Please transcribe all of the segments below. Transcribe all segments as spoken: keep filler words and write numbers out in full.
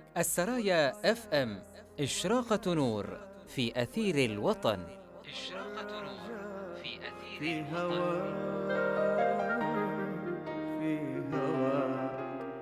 السرايا اف ام، إشراقة نور في أثير الوطن. إشراقة نور في أثير الوطن. في هوا.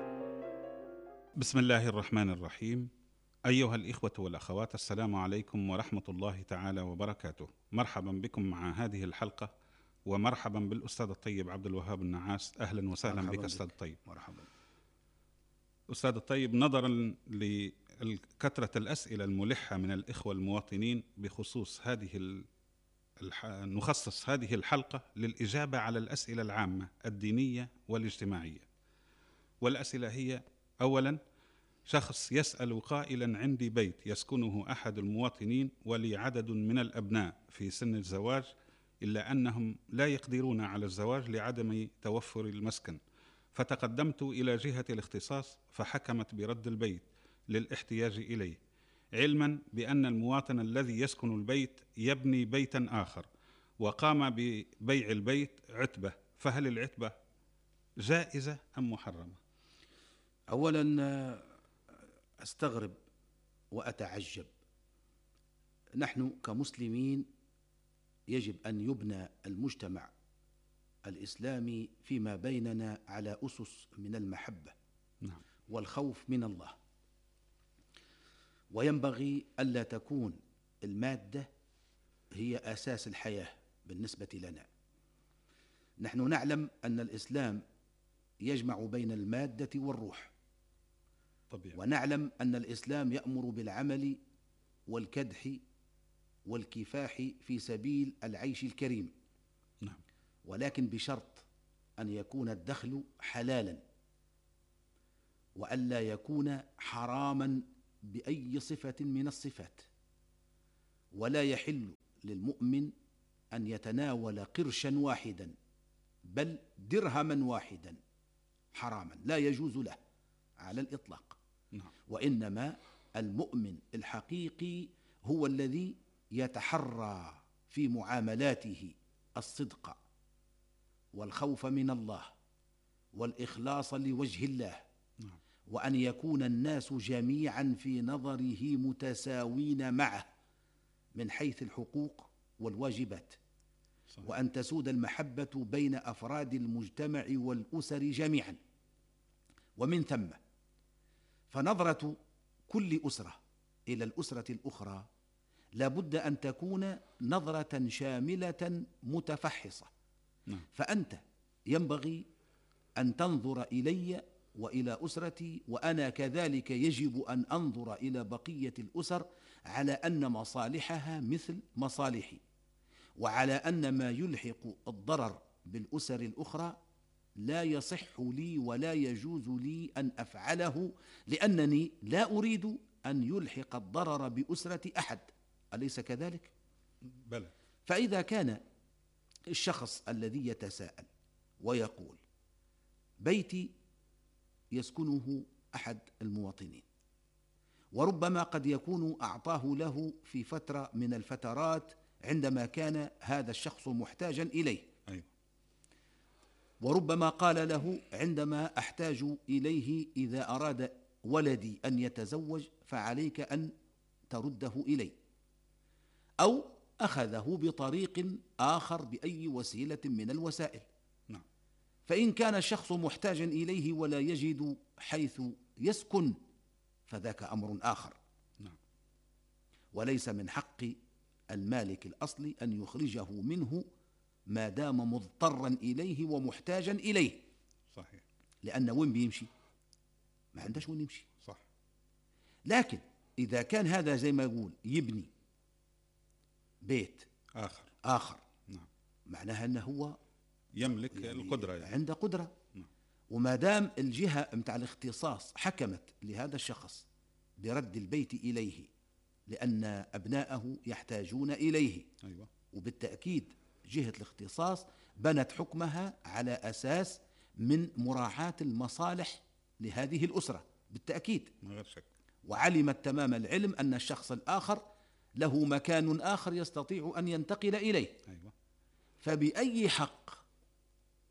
بسم الله الرحمن الرحيم. أيها الإخوة والأخوات، السلام عليكم ورحمة الله تعالى وبركاته. مرحبا بكم مع هذه الحلقة، ومرحبا بالأستاذ الطيب عبد الوهاب النعاس. أهلا وسهلا بك أستاذ الطيب. مرحبا. أستاذ الطيب، نظرا لكثرة الأسئلة الملحة من الإخوة المواطنين بخصوص هذه ال... الح... نخصص هذه الحلقة للإجابة على الأسئلة العامة الدينية والاجتماعية. والأسئلة هي: أولا، شخص يسأل قائلا: عندي بيت يسكنه أحد المواطنين ولي عدد من الأبناء في سن الزواج، إلا أنهم لا يقدرون على الزواج لعدم توفر المسكن، فتقدمت إلى جهة الاختصاص فحكمت برد البيت للاحتياج إليه، علما بأن المواطن الذي يسكن البيت يبني بيتا آخر وقام ببيع البيت عتبة، فهل العتبة جائزة أم محرمة؟ أولا أستغرب وأتعجب. نحن كمسلمين يجب أن يبنى المجتمع الإسلامي فيما بيننا على أسس من المحبة نعم. والخوف من الله، وينبغي ألا تكون المادة هي أساس الحياة بالنسبة لنا. نحن نعلم أن الإسلام يجمع بين المادة والروح، طبيعي. ونعلم أن الإسلام يأمر بالعمل والكدح والكفاح في سبيل العيش الكريم، نعم. ولكن بشرط أن يكون الدخل حلالا، وألا يكون حراما بأي صفة من الصفات. ولا يحل للمؤمن أن يتناول قرشا واحدا بل درهما واحدا حراما، لا يجوز له على الإطلاق. نعم. وإنما المؤمن الحقيقي هو الذي يتحرى في معاملاته الصدق والخوف من الله والإخلاص لوجه الله، نعم. وأن يكون الناس جميعا في نظره متساوين معه من حيث الحقوق والواجبات، صحيح. وأن تسود المحبة بين أفراد المجتمع والأسر جميعا. ومن ثم فنظرة كل أسرة إلى الأسرة الأخرى لابد أن تكون نظرة شاملة متفحصة. نعم. فأنت ينبغي أن تنظر إلي وإلى أسرتي، وأنا كذلك يجب أن أنظر إلى بقية الأسر على أن مصالحها مثل مصالحي، وعلى أن ما يلحق الضرر بالأسر الأخرى لا يصح لي ولا يجوز لي أن أفعله، لأنني لا أريد أن يلحق الضرر بأسرة أحد. أليس كذلك؟ بلى. فإذا كان الشخص الذي يتساءل ويقول بيتي يسكنه أحد المواطنين، وربما قد يكون أعطاه له في فترة من الفترات عندما كان هذا الشخص محتاجا إليه، أيوة. وربما قال له عندما أحتاج إليه إذا أراد ولدي أن يتزوج فعليك أن ترده إلي، أو أخذه بطريق آخر بأي وسيلة من الوسائل. نعم. فإن كان الشخص محتاجا إليه ولا يجد حيث يسكن فذاك أمر آخر. نعم. وليس من حق المالك الأصلي أن يخرجه منه ما دام مضطرا إليه ومحتاجا إليه. صحيح. لأن وين بيمشي؟ ما عندش وين يمشي. صح. لكن إذا كان هذا زي ما يقول يبني بيت آخر آخر نعم. معناها أنه هو يملك يعني القدرة يعني. عنده قدرة. نعم. وما دام الجهة متاع الاختصاص حكمت لهذا الشخص برد البيت إليه لأن أبناءه يحتاجون إليه، أيوة. وبالتأكيد جهة الاختصاص بنت حكمها على أساس من مراعاة المصالح لهذه الأسرة بالتأكيد، من غير شك. وعلمت تمام العلم أن الشخص الآخر له مكان آخر يستطيع أن ينتقل إليه. أيوة. فبأي حق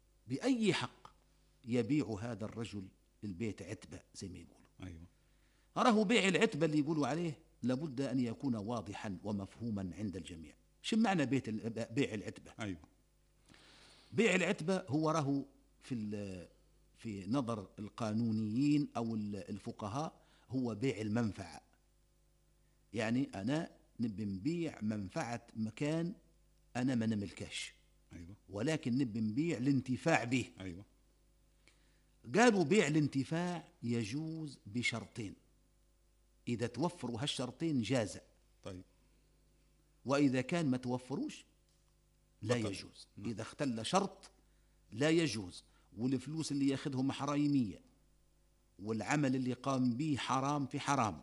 بأي حق يبيع هذا الرجل البيت عتبة زي ما يقولوا؟ أيوة. راه بيع العتبة اللي يقولوا عليه لابد أن يكون واضحا ومفهوما عند الجميع. شو معنى بيت ال- بيع العتبة؟ أيوة. بيع العتبة هو راه في ال- في نظر القانونيين أو ال- الفقهاء هو بيع المنفعة. يعني أنا نبي نبيع منفعة مكان أنا ما نملكش، أيوة. ولكن نبي نبيع الانتفاع به. أيوة. قالوا بيع الانتفاع يجوز بشرطين، إذا توفروا هالشرطين جاز، طيب. وإذا كان ما توفروش لا بطل. يجوز. نعم. إذا اختل شرط لا يجوز، والفلوس اللي ياخذهم حرامية، والعمل اللي قام به حرام في حرام،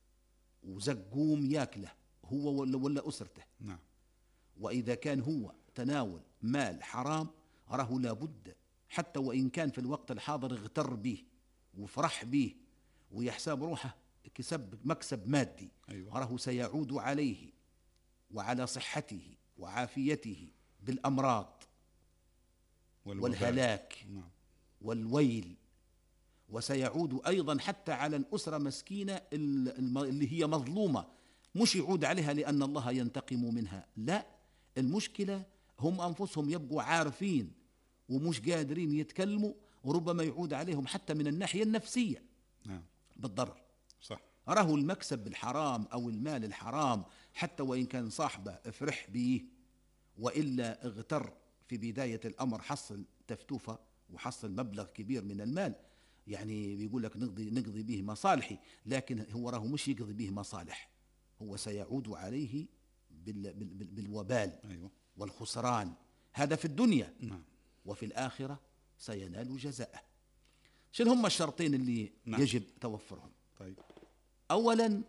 وزقوم ياكله هو ولا, ولا أسرته. نعم. وإذا كان هو تناول مال حرام راه لابد، حتى وإن كان في الوقت الحاضر اغتر به وفرح به ويحسب روحه كسب مكسب مادي، أيوة. راه سيعود عليه وعلى صحته وعافيته بالأمراض والوبال. والهلاك نعم. والويل، وسيعود أيضا حتى على الأسرة مسكينة اللي هي مظلومة، مش يعود عليها لأن الله ينتقم منها، لا، المشكلة هم أنفسهم يبقوا عارفين ومش قادرين يتكلموا، وربما يعود عليهم حتى من الناحية النفسية نعم. بالضرر. صح. راه المكسب الحرام أو المال الحرام حتى وإن كان صاحبه افرح به، وإلا اغتر في بداية الأمر، حصل تفتوفة وحصل مبلغ كبير من المال، يعني بيقول لك نقضي, نقضي به مصالحي، لكن هو راه مش يقضي به مصالح، هو سيعود عليه بال بال بالوبال. أيوة. والخسران، هذا في الدنيا. نعم. وفي الآخرة سينال جزاءه. شنو هم الشرطين اللي نعم. يجب توفرهم؟ طيب. أولا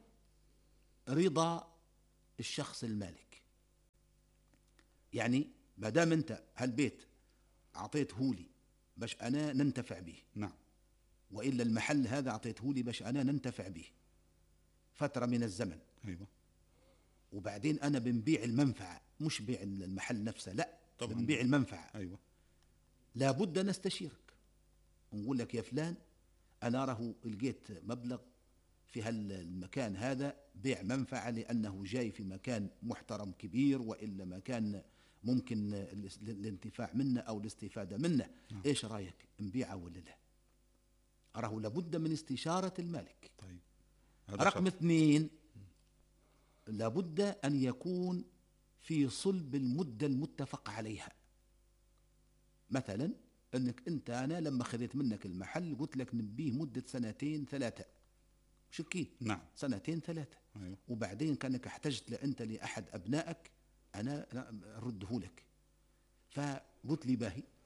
رضا الشخص المالك، يعني ما دام أنت هالبيت أعطيته لي باش أنا ننتفع به، نعم. وإلا المحل هذا أعطيته لي باش أنا ننتفع به فترة من الزمن، أيوة. وبعدين أنا بنبيع المنفعة مش بيع المحل نفسه، لا طبعاً. بنبيع المنفعة. أيوة. لابد نستشيرك ونقول لك يا فلان أنا راه لقيت مبلغ في هالمكان هذا بيع منفعة، لأنه جاي في مكان محترم كبير، وإلا مكان ممكن الانتفاع منه أو الاستفادة منه. نعم. إيش رأيك نبيعه ولا لا؟ راه لابد من استشارة المالك. طيب. هذا رقم شرط. اثنين، لابد أن يكون في صلب المدة المتفق عليها. مثلا أنك أنت أنا لما خذيت منك المحل قلت لك نبيه مدة سنتين ثلاثة، شكي نعم. سنتين ثلاثة، أيوة. وبعدين كانك احتجت لأنت لأحد أبنائك أنا أرده لك، فقلت لي باهي